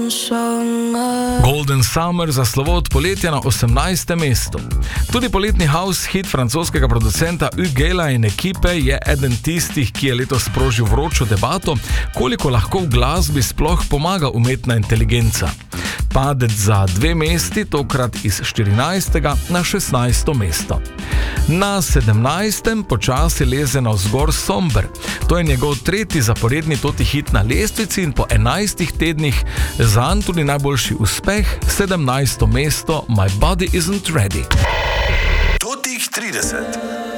Golden Summer za slovo od poletja na 18. mestu. Tudi poletni house hit francoskega producenta Ugela in ekipe je eden tistih, ki je letos sprožil vročo debato, koliko lahko v glasbi sploh pomaga umetna inteligenca. Padec za 2 mesti, tokrat iz 14. na 16. mesto. Na 17. počasi leze navzgor Somber. To je njegov 3. zaporedni toti hit na lestvici in po 11 tednih zanj tudi najboljši uspeh, 17. mesto My Body Isn't Ready. Totih 30.